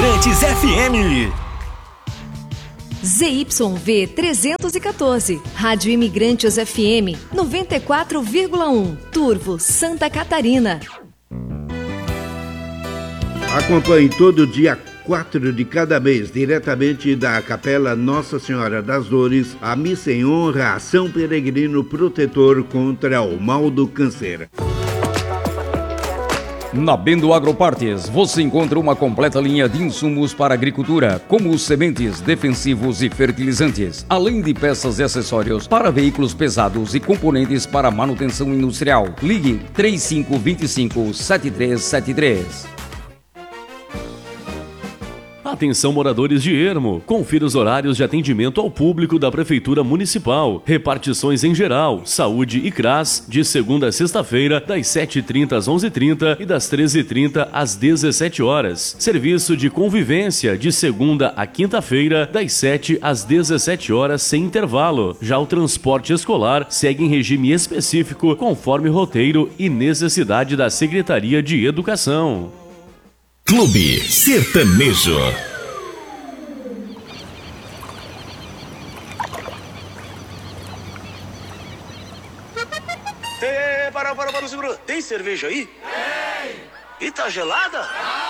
Imigrantes FM. ZYV 314, Rádio Imigrantes FM 94,1, Turvo, Santa Catarina. Acompanhe todo dia 4 de cada mês, diretamente da Capela Nossa Senhora das Dores, a missa em honra a São Peregrino Protetor contra o mal do câncer. Na Bendo Agropartes, você encontra uma completa linha de insumos para a agricultura, como sementes, defensivos e fertilizantes, além de peças e acessórios para veículos pesados e componentes para manutenção industrial. Ligue 3525-7373. Atenção, moradores de Ermo, confira os horários de atendimento ao público da Prefeitura Municipal. Repartições em geral, saúde e CRAS, de segunda a sexta-feira, das 7h30 às 11h30 e das 13h30 às 17 horas. Serviço de convivência, de segunda a quinta-feira, das 7 às 17 horas sem intervalo. Já o transporte escolar segue em regime específico, conforme roteiro e necessidade da Secretaria de Educação. Clube Sertanejo. Para, segura. Tem cerveja aí? Tem. E tá gelada?